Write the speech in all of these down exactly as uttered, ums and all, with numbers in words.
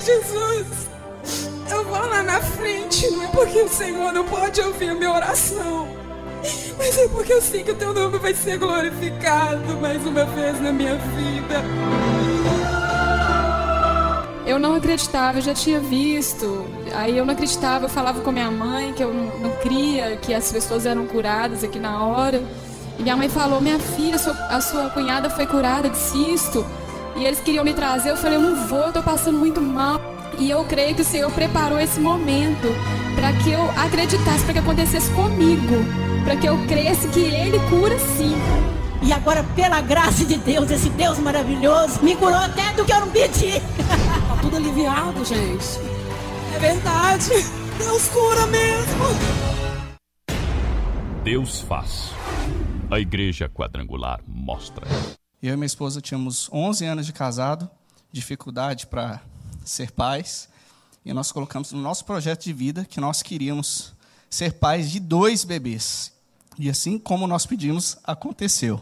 Jesus, eu vou lá na frente, não é porque o Senhor não pode ouvir a minha oração, mas é porque eu sei que o teu nome vai ser glorificado mais uma vez na minha vida. Eu não acreditava, eu já tinha visto. Aí eu não acreditava, eu falava com a minha mãe que eu não, não cria, que as pessoas eram curadas aqui na hora. E minha mãe falou: minha filha, a sua, a sua cunhada foi curada de cisto. E eles queriam me trazer, eu falei: eu não vou, eu tô passando muito mal. E eu creio que o Senhor preparou esse momento para que eu acreditasse, para que acontecesse comigo, para que eu cresça que Ele cura sim. E agora, pela graça de Deus, esse Deus maravilhoso me curou até do que eu não pedi. Tá tudo aliviado, gente. É verdade. Deus cura mesmo. Deus faz. A Igreja Quadrangular mostra. Eu e minha esposa tínhamos onze anos de casado, dificuldade para ser pais, e nós colocamos no nosso projeto de vida que nós queríamos ser pais de dois bebês. E assim como nós pedimos, aconteceu.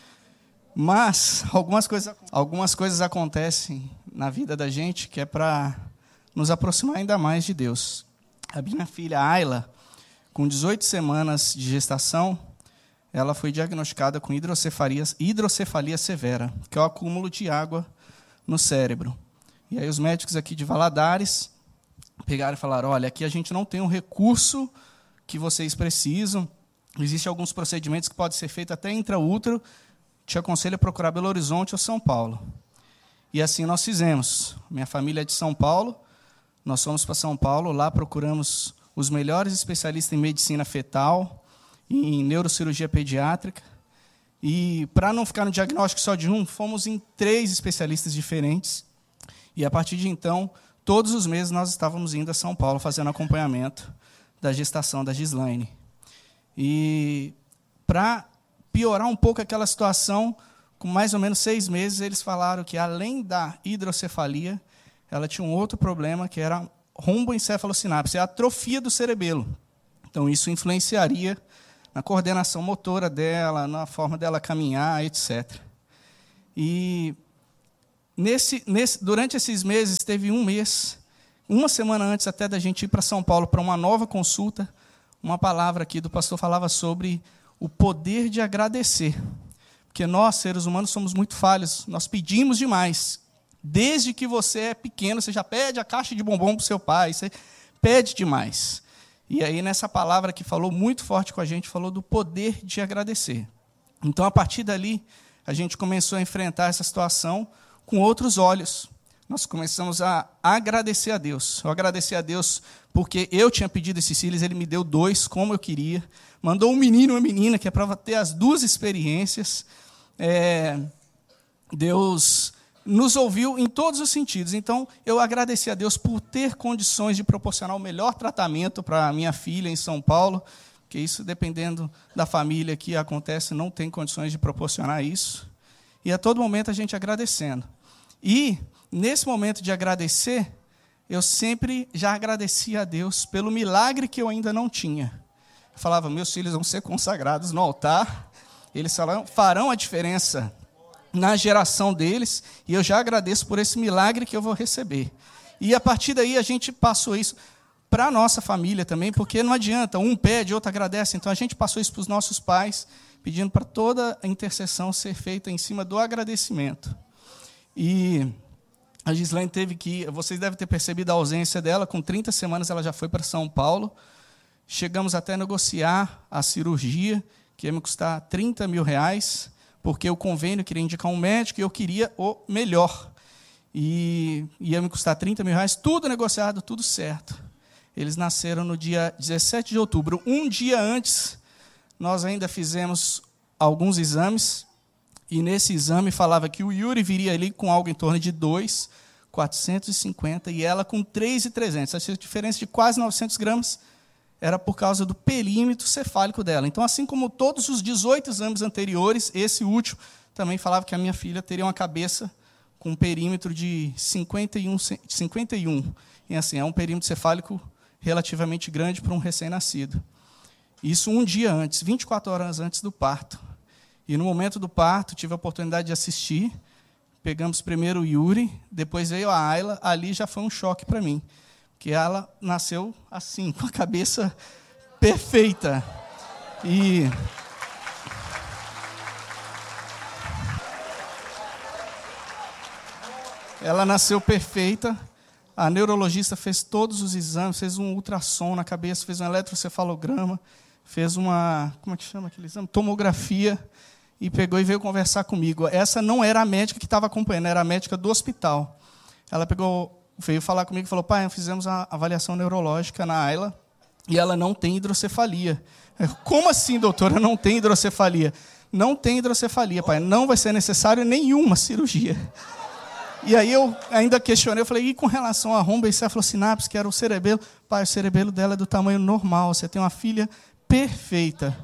Mas algumas coisas, algumas coisas acontecem na vida da gente que é para nos aproximar ainda mais de Deus. A minha filha Ayla, com dezoito semanas de gestação, ela foi diagnosticada com hidrocefalia, hidrocefalia severa, que é o acúmulo de água no cérebro. E aí os médicos aqui de Valadares pegaram e falaram: olha, aqui a gente não tem um recurso que vocês precisam. Existem alguns procedimentos que podem ser feitos até intraútero. Te aconselho a procurar Belo Horizonte ou São Paulo. E assim nós fizemos. Minha família é de São Paulo. Nós fomos para São Paulo. Lá procuramos os melhores especialistas em medicina fetal, em neurocirurgia pediátrica. E, para não ficar no diagnóstico só de um, fomos em três especialistas diferentes. E, a partir de então, todos os meses nós estávamos indo a São Paulo fazendo acompanhamento da gestação da Gislaine. E, para piorar um pouco aquela situação, com mais ou menos seis meses, eles falaram que, além da hidrocefalia, ela tinha um outro problema, que era romboencefalosinapse, a atrofia do cerebelo. Então, isso influenciaria na coordenação motora dela, na forma dela caminhar, etcétera. E, nesse, nesse, durante esses meses, teve um mês, uma semana antes até da gente ir para São Paulo para uma nova consulta, uma palavra aqui do pastor falava sobre o poder de agradecer. Porque nós, seres humanos, somos muito falhos, nós pedimos demais. Desde que você é pequeno, você já pede a caixa de bombom para o seu pai, você pede demais. E aí, nessa palavra que falou muito forte com a gente, falou do poder de agradecer. Então, a partir dali, a gente começou a enfrentar essa situação com outros olhos. Nós começamos a agradecer a Deus. Eu agradeci a Deus porque eu tinha pedido esses filhos, Ele me deu dois, como eu queria. Mandou um menino e uma menina, que é para ter as duas experiências. É, Deus nos ouviu em todos os sentidos. Então, eu agradeci a Deus por ter condições de proporcionar o melhor tratamento para a minha filha em São Paulo, porque isso, dependendo da família que acontece, não tem condições de proporcionar isso. E a todo momento a gente agradecendo. E, nesse momento de agradecer, eu sempre já agradecia a Deus pelo milagre que eu ainda não tinha. Eu falava: meus filhos vão ser consagrados no altar, eles farão a diferença na geração deles, e eu já agradeço por esse milagre que eu vou receber. E, a partir daí, a gente passou isso para a nossa família também, porque não adianta, um pede, outro agradece. Então, a gente passou isso para os nossos pais, pedindo para toda a intercessão ser feita em cima do agradecimento. E a Gislaine teve que ir, vocês devem ter percebido a ausência dela, com trinta semanas ela já foi para São Paulo. Chegamos até a negociar a cirurgia, que ia me custar trinta mil reais, porque o convênio queria indicar um médico e eu queria o melhor. E ia me custar trinta mil reais, tudo negociado, tudo certo. Eles nasceram no dia dezessete de outubro. Um dia antes, nós ainda fizemos alguns exames, e nesse exame falava que o Yuri viria ali com algo em torno de dois mil quatrocentos e cinquenta e ela com três mil e trezentos. Essa diferença de quase novecentos gramas era por causa do perímetro cefálico dela. Então, assim como todos os dezoito exames anteriores, esse último também falava que a minha filha teria uma cabeça com um perímetro de cinquenta e um. E assim, é um perímetro cefálico relativamente grande para um recém-nascido. Isso um dia antes, vinte e quatro horas antes do parto. E, no momento do parto, tive a oportunidade de assistir, Pegamos primeiro o Yuri, depois veio a Ayla. Ali já foi um choque para mim, porque ela nasceu assim, com a cabeça perfeita. E ela nasceu perfeita. A neurologista fez todos os exames, fez um ultrassom na cabeça, fez um eletrocefalograma, fez uma, como é que chama aquele exame? Tomografia, e pegou e veio conversar comigo. Essa não era a médica que estava acompanhando, era a médica do hospital. Ela pegou, veio falar comigo e falou: pai, fizemos a avaliação neurológica na Ayla e ela não tem hidrocefalia. Eu, como assim, doutora, não tem hidrocefalia? Não tem hidrocefalia, pai, não vai ser necessário nenhuma cirurgia. E aí eu ainda questionei, eu falei, e com relação à romboencefalosinapse, que era o cerebelo? Pai, o cerebelo dela é do tamanho normal, você tem uma filha perfeita.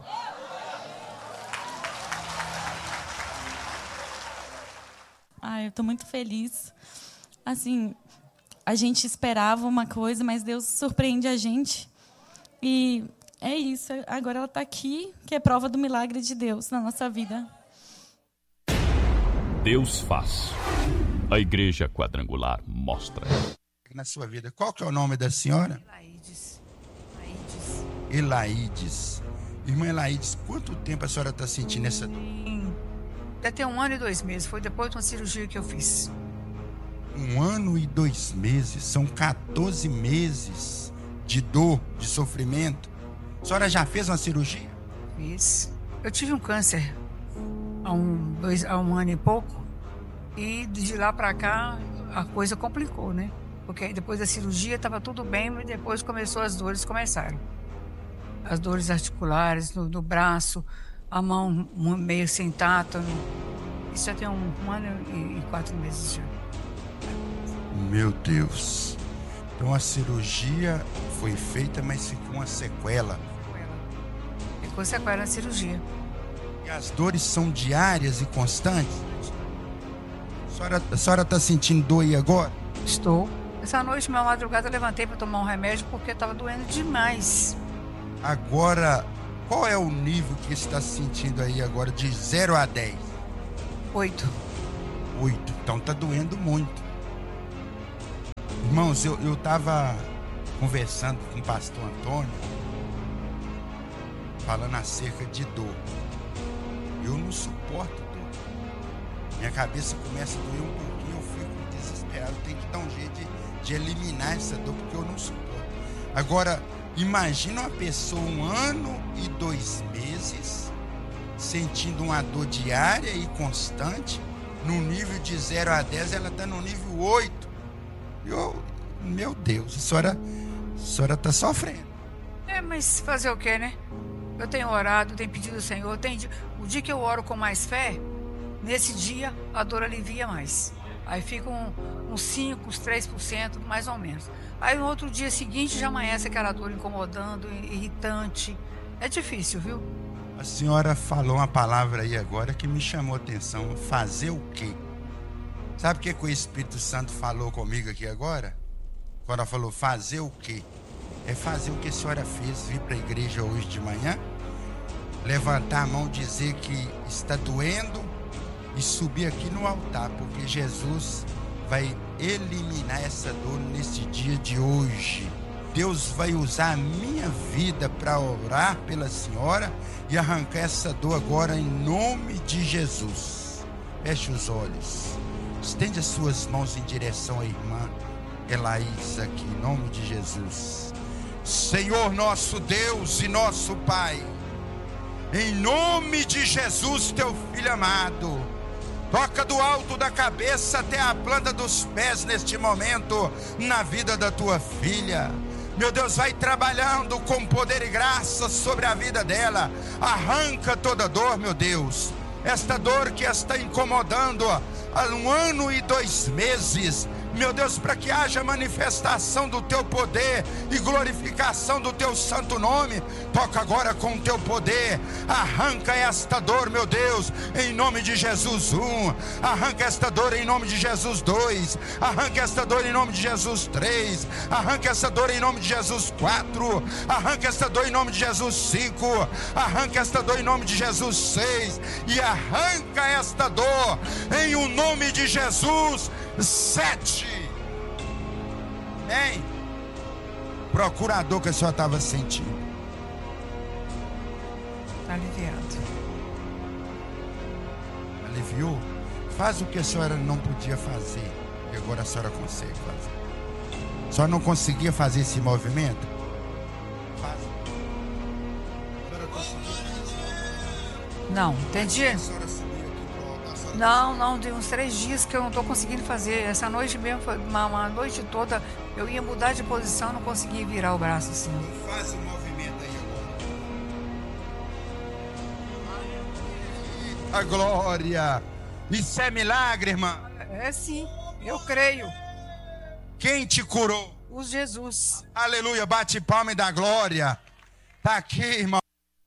Ah, eu estou muito feliz. Assim, a gente esperava uma coisa, mas Deus surpreende a gente. E é isso, agora ela está aqui, que é prova do milagre de Deus na nossa vida. Deus faz. A Igreja Quadrangular mostra. Na sua vida, qual que é o nome da senhora? Elaides. Elaides. Elaides. Irmã Elaides, quanto tempo a senhora está sentindo essa dor? Deve ter um ano e dois meses. Foi depois de uma cirurgia que eu fiz. Um ano e dois meses. São quatorze meses de dor, de sofrimento. A senhora já fez uma cirurgia? Fiz. Eu tive um câncer há um, dois, há um ano e pouco. E de lá para cá, a coisa complicou, né? Porque depois da cirurgia estava tudo bem, mas depois começou as dores, começaram. As dores articulares no, no braço, a mão meio sem tato. Isso já tem um, um ano e, e quatro meses já. Meu Deus. Então a cirurgia foi feita, mas ficou uma sequela. Ficou sequela na cirurgia. E as dores são diárias e constantes? A senhora está sentindo dor aí agora? Estou. Essa noite, minha madrugada, eu levantei para tomar um remédio porque estava doendo demais. Agora, qual é o nível que está sentindo aí agora de zero a dez? Oito. Oito. Então está doendo muito. Irmãos, eu estava conversando com o pastor Antônio, falando acerca de dor. Eu não suporto dor. Minha cabeça começa a doer um pouquinho, eu fico desesperado. Eu tenho que dar um jeito de, de eliminar essa dor, porque eu não suporto. Agora, imagina uma pessoa um ano e dois meses sentindo uma dor diária e constante. No nível de zero a dez, ela está no nível oito. Eu, meu Deus, a senhora a senhora está sofrendo. É, mas fazer o quê, né? Eu tenho orado, tenho pedido ao Senhor. Tenho, o dia que eu oro com mais fé, nesse dia, a dor alivia mais. Aí fica um, uns cinco, uns três por cento, mais ou menos. Aí no outro dia seguinte, já amanhece aquela dor incomodando, irritante. É difícil, viu? A senhora falou uma palavra aí agora que me chamou a atenção. Fazer o quê? Sabe o que, que o Espírito Santo falou comigo aqui agora? Quando ela falou fazer o quê? É fazer o que a senhora fez, vir para a igreja hoje de manhã, levantar a mão, dizer que está doendo, e subir aqui no altar, porque Jesus vai eliminar essa dor nesse dia de hoje. Deus vai usar a minha vida para orar pela senhora e arrancar essa dor agora em nome de Jesus. Feche os olhos. Estende as suas mãos em direção à irmã Elaides aqui, em nome de Jesus. Senhor nosso Deus e nosso Pai, em nome de Jesus, teu filho amado, toca do alto da cabeça até a planta dos pés neste momento na vida da tua filha. Meu Deus, vai trabalhando com poder e graça sobre a vida dela. Arranca toda dor, meu Deus. Esta dor que a está incomodando há um ano e dois meses. meu Deus, para que haja manifestação do teu poder e glorificação do teu santo nome. Toca agora com o teu poder, arranca esta dor, meu Deus, em nome de Jesus. Um, arranca esta dor em nome de Jesus. Dois, arranca esta dor em nome de Jesus. Três, arranca essa dor em nome de Jesus. Quatro, arranca esta dor em nome de Jesus. Cinco, arranca esta dor em nome de Jesus. Seis, e arranca esta dor em o nome de Jesus. Sete. Amém. Procurador que a senhora estava sentindo. Está aliviado. Aliviou? Faz o que a senhora não podia fazer e agora a senhora consegue fazer. A senhora não conseguia fazer esse movimento? Faz. A senhora conseguia? Não, entendi. A senhora subiu aqui pro altar, a senhora... Não, não, tem uns três dias que eu não estou conseguindo fazer. Essa noite mesmo, foi uma, uma noite toda, eu ia mudar de posição, não conseguia virar o braço assim. Não faz o movimento aí agora. A glória. Isso é milagre, irmã? É sim, eu creio. Quem te curou? O Jesus. Aleluia, bate palma e dá glória. Tá aqui, irmão.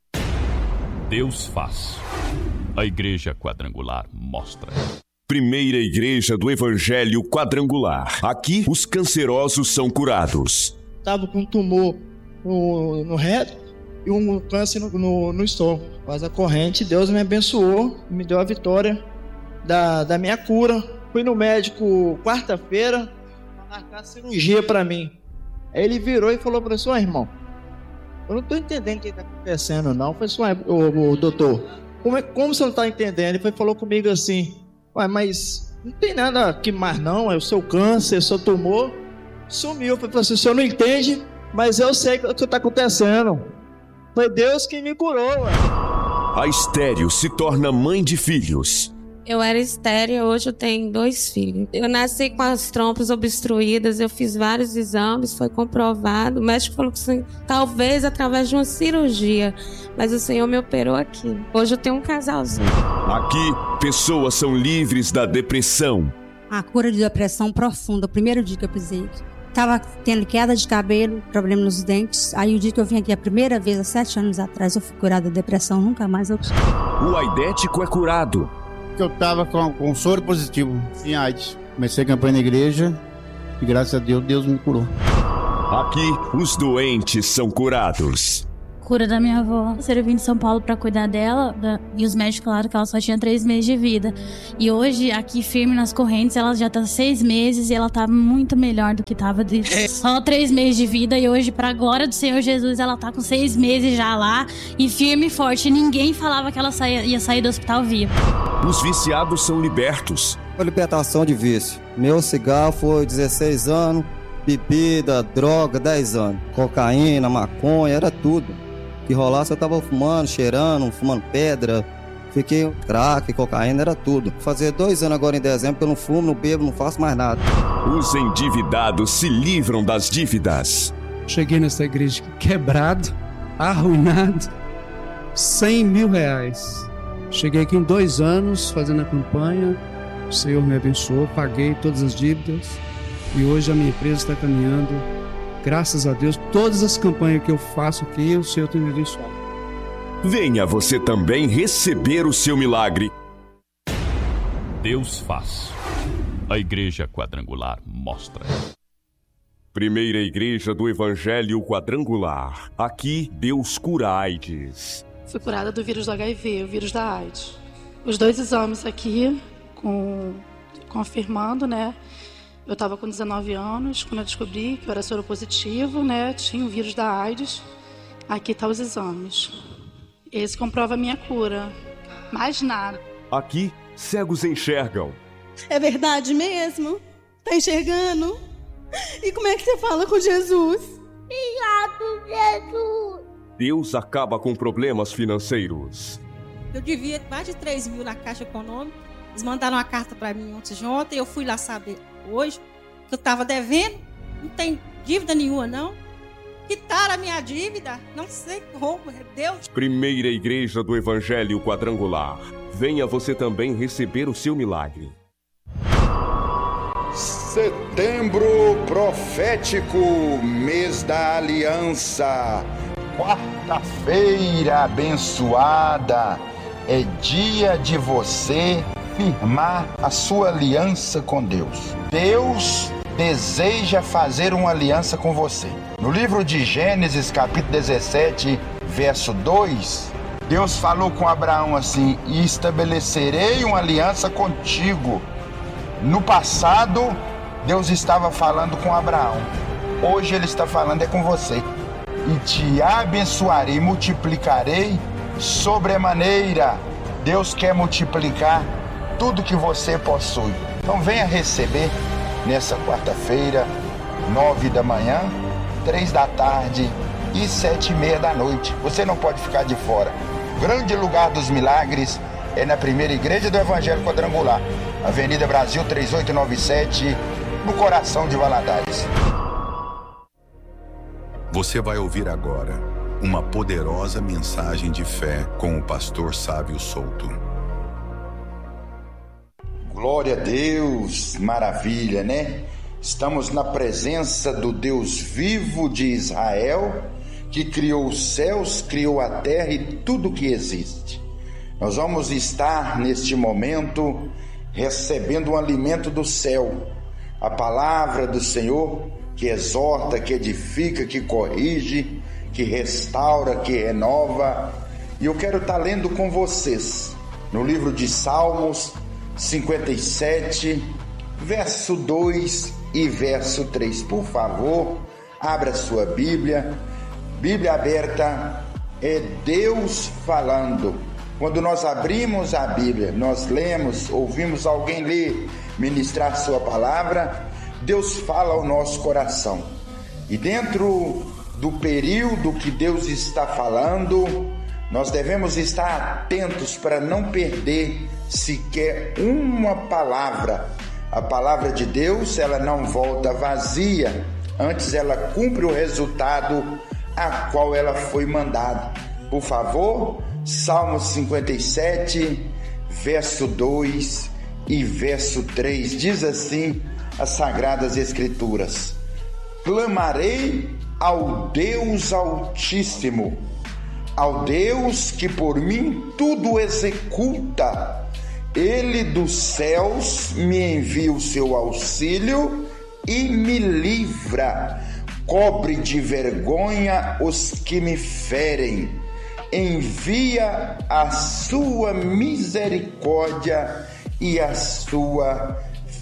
Deus faz. A Igreja Quadrangular mostra. Primeira Igreja do Evangelho Quadrangular. Aqui, os cancerosos são curados. Estava com um tumor no, no reto e um câncer no, no, no estômago. Mas a corrente, Deus me abençoou, me deu a vitória da, da minha cura. Fui no médico quarta-feira, marcar a cirurgia para mim. Aí ele virou e falou para mim, irmão, eu não estou entendendo o que está acontecendo não. Eu falei, o, o doutor, como, é, como você não está entendendo? Ele falou comigo assim, ué, mas não tem nada aqui mais não, é o seu câncer, o seu tumor sumiu. Eu falei assim, o senhor não entende, mas eu sei o que está acontecendo. Foi Deus que me curou, ué. A estéril se torna mãe de filhos. Eu era estéril, hoje eu tenho dois filhos. Eu nasci com as trompas obstruídas, eu fiz vários exames, foi comprovado. O médico falou que sim, talvez através de uma cirurgia, mas o Senhor me operou aqui. Hoje eu tenho um casalzinho. Aqui, pessoas são livres da depressão. A cura de depressão profunda, o primeiro dia que eu pisei. Estava tendo queda de cabelo, problema nos dentes. Aí o dia que eu vim aqui a primeira vez, há sete anos atrás, eu fui curada da depressão, nunca mais eu tive. O aidético é curado. Eu estava com, com soro positivo, em AIDS. Comecei a campanha na igreja e graças a Deus, Deus me curou. Aqui, os doentes são curados. Cura da minha avó. Eu vim de São Paulo para cuidar dela da, e os médicos falaram que ela só tinha três meses de vida. E hoje, aqui firme nas correntes, ela já tá seis meses e ela tá muito melhor do que tava de só três meses de vida. E hoje, pra glória do Senhor Jesus, ela tá com seis meses já lá e firme e forte. Ninguém falava que ela saía, ia sair do hospital viva. Os viciados são libertos. Foi libertação de vício. Meu cigarro foi dezesseis anos, bebida, droga, dez anos. Cocaína, maconha, era tudo. Que rolasse eu tava fumando, cheirando, fumando pedra. Fiquei crack, cocaína, era tudo. Fazer dois anos agora em dezembro que eu não fumo, não bebo, não faço mais nada. Os endividados se livram das dívidas. Cheguei nessa igreja quebrado, arruinado, cem mil reais. Cheguei aqui em dois anos fazendo a campanha, o Senhor me abençoou, paguei todas as dívidas e hoje a minha empresa está caminhando, graças a Deus, todas as campanhas que eu faço aqui, o Senhor tem me abençoado. Venha você também receber o seu milagre. Deus faz. A Igreja Quadrangular mostra. Primeira Igreja do Evangelho Quadrangular. Aqui, Deus cura AIDS. Fui curada do vírus do H I V, o vírus da AIDS. Os dois exames aqui, com, confirmando, né? Eu estava com dezenove anos, quando eu descobri que eu era soropositivo, né? Tinha o vírus da AIDS. Aqui tá os exames. Esse comprova a minha cura. Mais nada. Aqui, cegos enxergam. É verdade mesmo? Tá enxergando? E como é que você fala com Jesus? Obrigado, Jesus. Deus acaba com problemas financeiros. Eu devia mais de três mil na Caixa Econômica. Eles mandaram uma carta para mim ontem de ontem. Eu fui lá saber hoje que eu estava devendo. Não tem dívida nenhuma, não. Quitaram a minha dívida. Não sei como, é Deus. Primeira Igreja do Evangelho Quadrangular. Venha você também receber o seu milagre. Setembro profético, mês da aliança. Quarta-feira abençoada. É dia de você firmar a sua aliança com Deus. Deus deseja fazer uma aliança com você. No livro de Gênesis, capítulo dezessete, verso dois, Deus falou com Abraão assim: e estabelecerei uma aliança contigo. No passado, Deus estava falando com Abraão. Hoje Ele está falando é com você. E te abençoarei, multiplicarei sobremaneira. Deus quer multiplicar tudo que você possui. Então venha receber nessa quarta-feira, nove da manhã, três da tarde e sete e meia da noite. Você não pode ficar de fora. Grande lugar dos milagres é na primeira igreja do Evangelho Quadrangular, Avenida Brasil três mil oitocentos e noventa e sete, no coração de Valadares. Você vai ouvir agora uma poderosa mensagem de fé com o pastor Sávio Souto. Glória a Deus, maravilha, né? Estamos na presença do Deus vivo de Israel, que criou os céus, criou a terra e tudo que existe. Nós vamos estar neste momento recebendo um alimento do céu, a palavra do Senhor que exorta, que edifica, que corrige, que restaura, que renova. E eu quero estar lendo com vocês no livro de Salmos cinquenta e sete, verso dois e verso três. Por favor, abra sua Bíblia. Bíblia aberta é Deus falando. Quando nós abrimos a Bíblia, nós lemos, ouvimos alguém ler, ministrar sua palavra, Deus fala ao nosso coração. E dentro do período que Deus está falando, nós devemos estar atentos para não perder sequer uma palavra. A palavra de Deus, ela não volta vazia, antes ela cumpre o resultado a qual ela foi mandada. Por favor, Salmo cinquenta e sete, verso dois e verso três, diz assim as Sagradas Escrituras: clamarei ao Deus Altíssimo, ao Deus que por mim tudo executa. Ele dos céus me envia o seu auxílio e me livra. Cobre de vergonha os que me ferem. Envia a sua misericórdia e a sua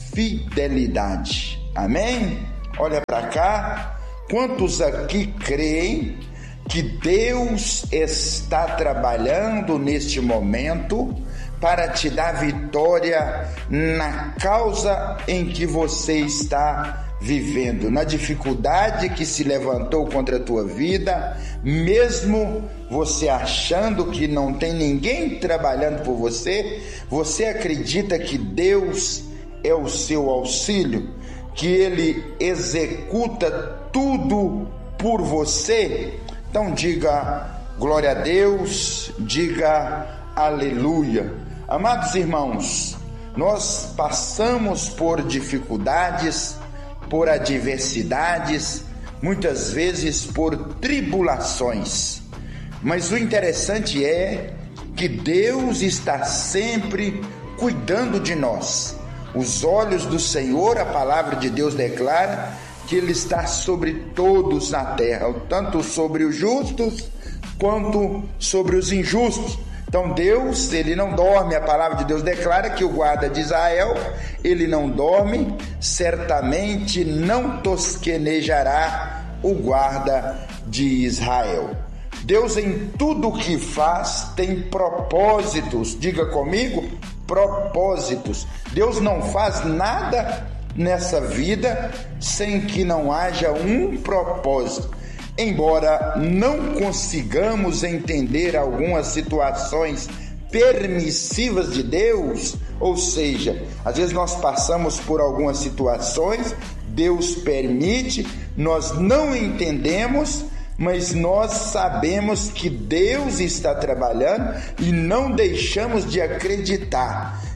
fidelidade. Amém? Olha para cá. Quantos aqui creem que Deus está trabalhando neste momento para te dar vitória na causa em que você está vivendo, na dificuldade que se levantou contra a tua vida, mesmo você achando que não tem ninguém trabalhando por você, você acredita que Deus é o seu auxílio, que Ele executa tudo por você? Então diga glória a Deus, diga aleluia. Amados irmãos, nós passamos por dificuldades, por adversidades, muitas vezes por tribulações, mas o interessante é que Deus está sempre cuidando de nós. Os olhos do Senhor, a palavra de Deus declara que Ele está sobre todos na terra, tanto sobre os justos quanto sobre os injustos. Então Deus, Ele não dorme, a palavra de Deus declara que o guarda de Israel, ele não dorme, certamente não tosquenejará o guarda de Israel. Deus em tudo que faz tem propósitos, diga comigo, propósitos. Deus não faz nada nessa vida sem que não haja um propósito. Embora não consigamos entender algumas situações permissivas de Deus, ou seja, às vezes nós passamos por algumas situações, Deus permite, nós não entendemos, mas nós sabemos que Deus está trabalhando e não deixamos de acreditar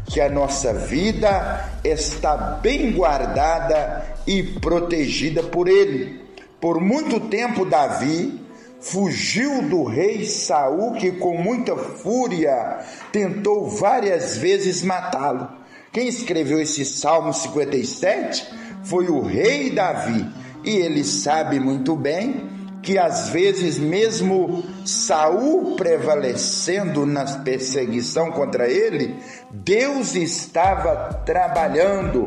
que a nossa vida está bem guardada e protegida por Ele. Por muito tempo, Davi fugiu do rei Saul, que com muita fúria tentou várias vezes matá-lo. Quem escreveu esse Salmo cinquenta e sete foi o rei Davi, e ele sabe muito bem que às vezes mesmo Saul prevalecendo na perseguição contra ele, Deus estava trabalhando.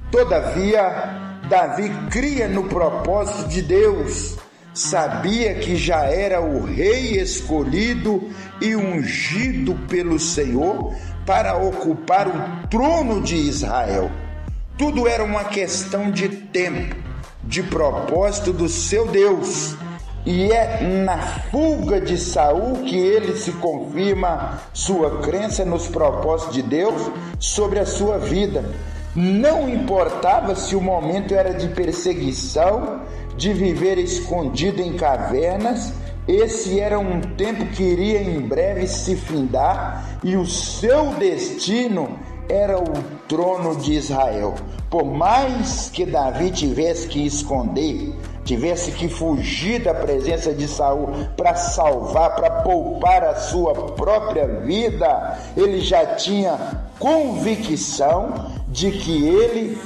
Todavia, Davi cria no propósito de Deus, sabia que já era o rei escolhido e ungido pelo Senhor para ocupar o trono de Israel. Tudo era uma questão de tempo, de propósito do seu Deus. E é na fuga de Saul que ele se confirma sua crença nos propósitos de Deus sobre a sua vida. Não importava se o momento era de perseguição, de viver escondido em cavernas, esse era um tempo que iria em breve se findar, e o seu destino era o trono de Israel. Por mais que Davi tivesse que esconder, tivesse que fugir da presença de Saul para salvar, para poupar a sua própria vida, ele já tinha convicção de que ele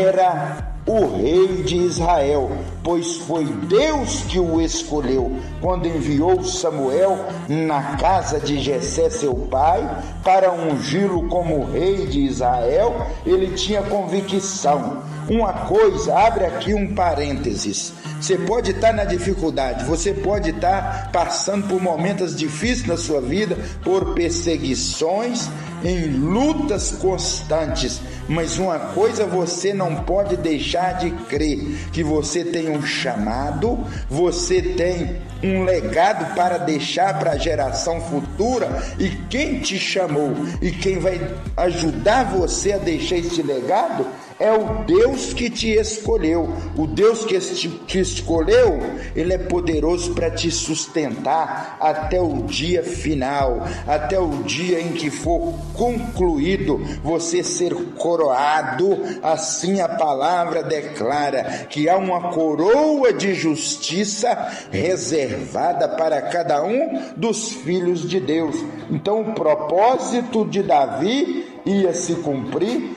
era o rei de Israel, pois foi Deus que o escolheu quando enviou Samuel na casa de Jessé, seu pai, para ungí-lo como rei de Israel. Ele tinha convicção. Uma coisa, abre aqui um parênteses, você pode estar na dificuldade, você pode estar passando por momentos difíceis na sua vida, por perseguições, em lutas constantes, mas uma coisa você não pode deixar de crer, que você tem um chamado, você tem um legado para deixar para a geração futura, e quem te chamou e quem vai ajudar você a deixar esse legado é o Deus que te escolheu. O Deus que te escolheu, Ele é poderoso para te sustentar até o dia final, até o dia em que for concluído você ser coroado. Assim a palavra declara que há uma coroa de justiça reservada para cada um dos filhos de Deus. Então o propósito de Davi ia se cumprir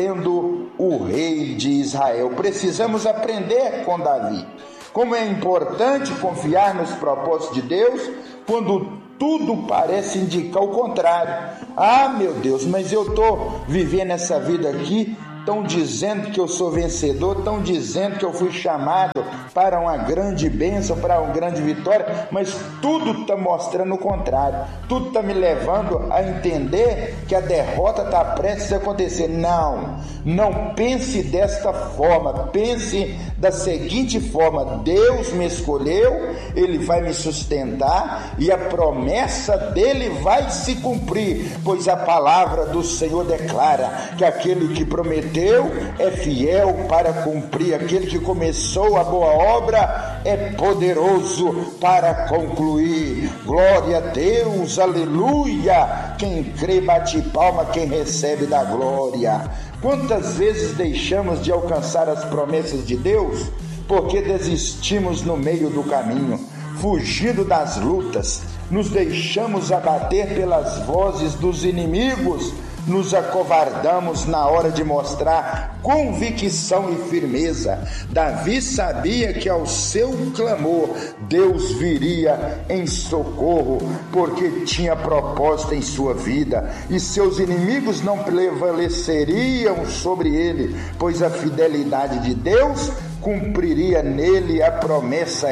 sendo o rei de Israel. Precisamos aprender com Davi como é importante confiar nos propósitos de Deus quando tudo parece indicar o contrário. Ah, meu Deus, mas eu estou vivendo essa vida aqui, estão dizendo que eu sou vencedor, estão dizendo que eu fui chamado para uma grande bênção, para uma grande vitória, mas tudo está mostrando o contrário, tudo está me levando a entender que a derrota está prestes a acontecer. Não, não pense desta forma, pense da seguinte forma: Deus me escolheu, Ele vai me sustentar e a promessa dele vai se cumprir, pois a palavra do Senhor declara que aquele que prometeu é fiel para cumprir, aquele que começou a boa obra é poderoso para concluir. Glória a Deus, aleluia. Quem crê bate palma, quem recebe da glória. Quantas vezes deixamos de alcançar as promessas de Deus porque desistimos no meio do caminho, fugindo das lutas, nos deixamos abater pelas vozes dos inimigos, nos acovardamos na hora de mostrar convicção e firmeza. Davi sabia que ao seu clamor Deus viria em socorro, porque tinha propósito em sua vida, e seus inimigos não prevaleceriam sobre ele, pois a fidelidade de Deus cumpriria nele a promessa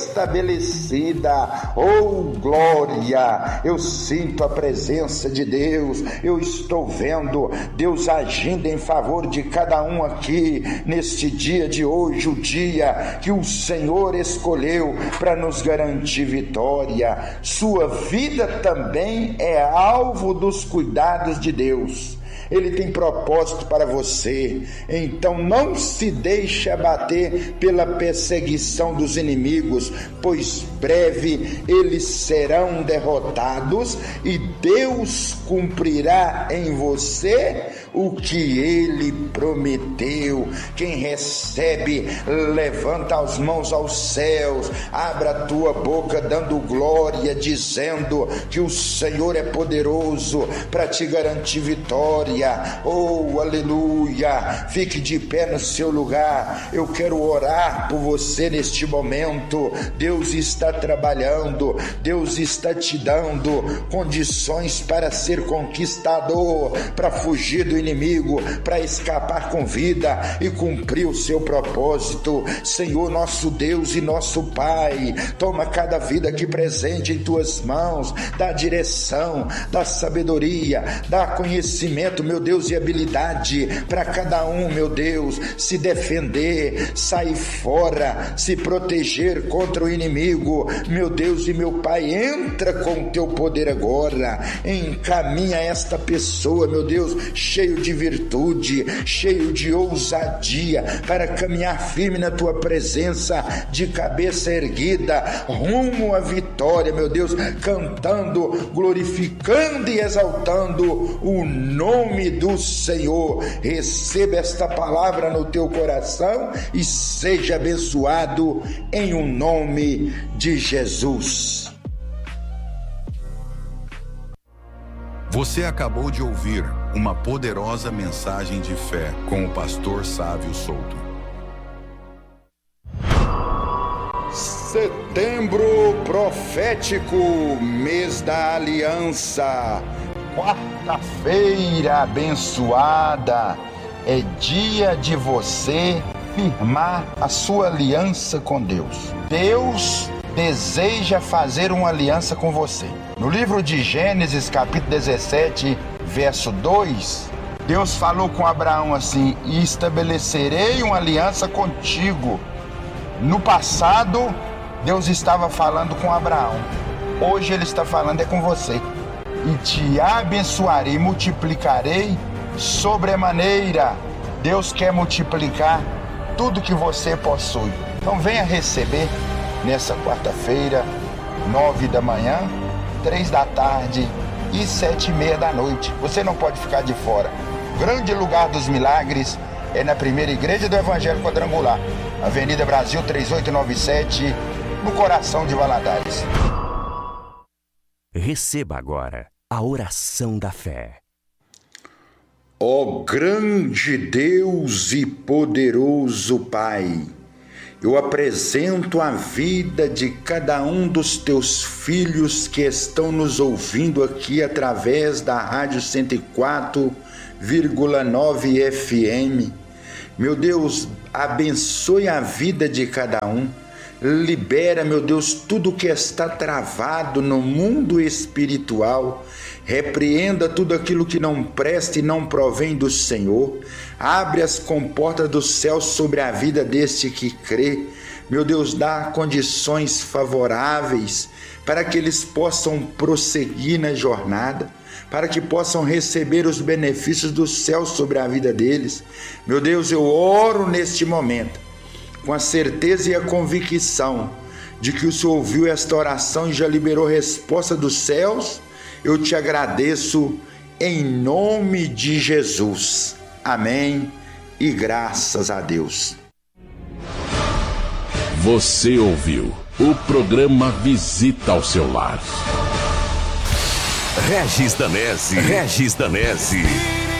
estabelecida. Oh, glória! Eu sinto a presença de Deus, eu estou vendo Deus agindo em favor de cada um aqui neste dia de hoje, o dia que o Senhor escolheu para nos garantir vitória. Sua vida também é alvo dos cuidados de Deus. Ele tem propósito para você. Então não se deixe abater pela perseguição dos inimigos, pois breve eles serão derrotados e Deus cumprirá em você o que Ele prometeu. Quem recebe, levanta as mãos aos céus, abra a tua boca dando glória, dizendo que o Senhor é poderoso para te garantir vitória. Oh, aleluia! Fique de pé no seu lugar. Eu quero orar por você neste momento. Deus está trabalhando, Deus está te dando condições para ser conquistador, para fugir do inimigo, para escapar com vida e cumprir o seu propósito. Senhor, nosso Deus e nosso Pai, toma cada vida aqui presente em tuas mãos, dá direção, dá sabedoria, dá conhecimento, meu Deus, e habilidade para cada um, meu Deus, se defender, sair fora, se proteger contra o inimigo. Meu Deus e meu Pai, entra com o teu poder agora, encaminha esta pessoa, meu Deus, cheio de virtude, cheio de ousadia, para caminhar firme na tua presença, de cabeça erguida, rumo à vitória, meu Deus, cantando, glorificando e exaltando o nome do Senhor. Receba esta palavra no teu coração e seja abençoado em o nome de Jesus. Você acabou de ouvir uma poderosa mensagem de fé com o pastor Sávio Souto. Setembro profético, mês da aliança, quarta-feira abençoada, é dia de você firmar a sua aliança com Deus. Deus deseja fazer uma aliança com você. No livro de Gênesis, capítulo dezessete, verso dois, Deus falou com Abraão assim: e estabelecerei uma aliança contigo. No passado, Deus estava falando com Abraão. Hoje Ele está falando é com você. E te abençoarei, multiplicarei sobremaneira. Deus quer multiplicar tudo que você possui. Então venha receber nessa quarta-feira, nove da manhã, três da tarde e sete e meia da noite. Você não pode ficar de fora. Grande lugar dos milagres é na primeira igreja do Evangelho Quadrangular, Avenida Brasil três oito nove sete, no coração de Valadares. Receba agora a oração da fé. Ó grande Deus e poderoso Pai, eu apresento a vida de cada um dos teus filhos que estão nos ouvindo aqui através da Rádio cento e quatro vírgula nove F M. Meu Deus, abençoe a vida de cada um. Libera, meu Deus, tudo que está travado no mundo espiritual. Repreenda tudo aquilo que não presta e não provém do Senhor. Abre as comportas do céu sobre a vida deste que crê. Meu Deus, dá condições favoráveis para que eles possam prosseguir na jornada, para que possam receber os benefícios do céu sobre a vida deles. Meu Deus, eu oro neste momento, com a certeza e a convicção de que o Senhor ouviu esta oração e já liberou resposta dos céus. Eu te agradeço em nome de Jesus. Amém e graças a Deus. Você ouviu o programa Visita ao Seu Lar. Regis Danese, Regis Danese.